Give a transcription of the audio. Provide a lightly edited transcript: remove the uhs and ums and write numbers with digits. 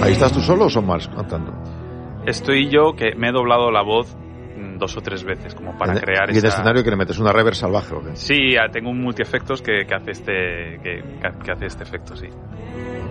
¿Ahí estás tú solo o son más cantando? Estoy yo, que me he doblado la voz 2 o 3 veces, como para crear ¿Y en escenario que le metes una reverb salvaje o qué? Sí, tengo un multiefectos que hace este efecto, sí.